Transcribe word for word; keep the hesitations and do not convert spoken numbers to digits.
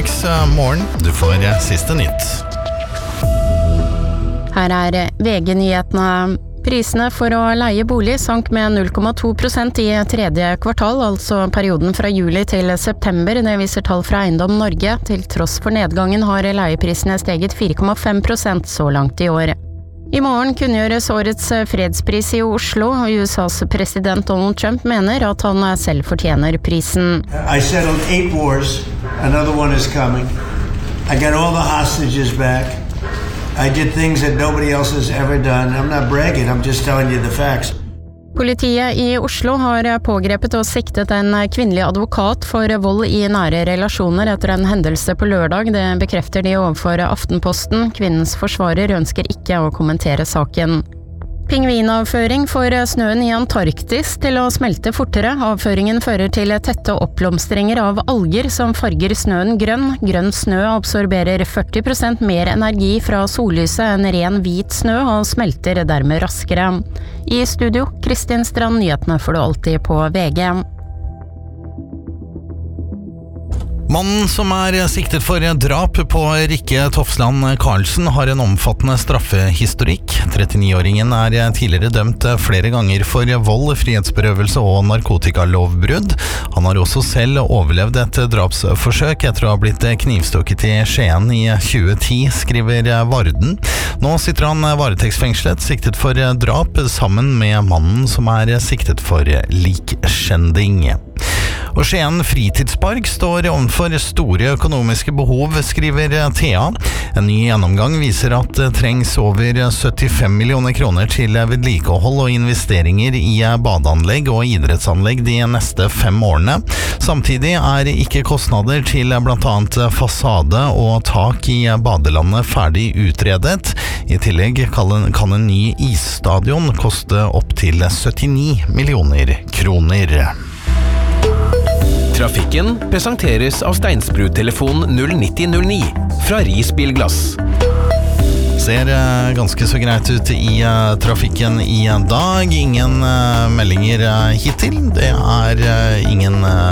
onsdags morgen. Du får siste nytt. Her er V G-nyhetene. Prisene for å leie bolig sank med null komma to prosent i tredje kvartal, altså perioden fra juli til september. Det viser tall fra Eiendom Norge. Til tross for nedgangen har leieprisene steget fire komma fem prosent så langt i år. I morgen kunngjøres årets fredspris i Oslo, og U S A's president Donald Trump mener at han selv fortjener prisen. I settled eight wars. Another one is coming. I got all the hostages back. I did things that nobody else has ever done. I'm not bragging, I'm just telling you the facts. Politiet i Oslo har pågrepet og siktet en kvinnelig advokat for vold i nære relasjoner etter en hendelse på lørdag. Det bekrefter de overfor Aftenposten. Kvinnens forsvarer ønsker ikke å kommentere saken. Pingvinavføring får snøen i Antarktis til å smelte fortere. Avføringen fører til tette oppblomstringer av alger som farger snøen grønn. Grønn snø absorberer førti prosent mer energi fra sollyset enn ren hvit snø og smelter dermed raskere. I studio, Kristin Strand, nyhetene får du alltid på V G. Mannen som er siktet for drap på Rikke Tofsland Karlsen har en omfattende straffehistorikk. trettini-åringen er tidligere dømt flere ganger for vold, frihetsberøvelse og narkotikalovbrudd. Han har også selv overlevd et drapsforsøk etter å ha blitt knivstukket i Skien i tjue ti, skriver Varden. Nå sitter han varetektsfengslet, siktet for drap sammen med mannen som er siktet for likskjending. Og Skien fritidspark står overfor store økonomiske behov, skriver Thea. En ny gjennomgang viser at det trengs over syttifem millioner kroner til vedlikehold og investeringer i badeanlegg og idrettsanlegg de neste fem årene. Samtidig er ikke kostnader til blant annet fasade og tak i badelandet ferdig utredet. I tillegg kan en ny isstadion koste opp til syttini millioner kroner. Trafikken presenteres av Steinsbrud-telefon null nitti null ni fra Ris Bilglass. Ser ganske så greit ut i trafikken i dag. Ingen meldinger hittil. Det er ingen